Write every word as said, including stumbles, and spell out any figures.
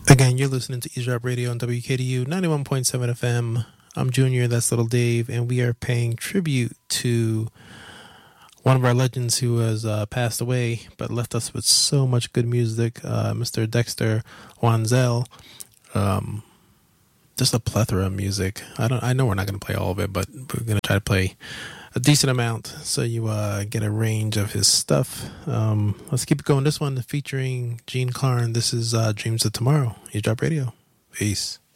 Again, you're listening to Eavesdrop Radio on W K D U ninety-one point seven F M. I'm Junior, that's Little Dave, and we are paying tribute to one of our legends who has uh, passed away but left us with so much good music, uh, Mister Dexter Wansel. Um, just a plethora of music. I don't. I know we're not going to play all of it, but we're going to try to play a decent amount so you uh, get a range of his stuff. Um, let's keep it going. This one featuring Gene Clarn. This is uh, Dreams of Tomorrow. Eavesdrop Radio. Peace.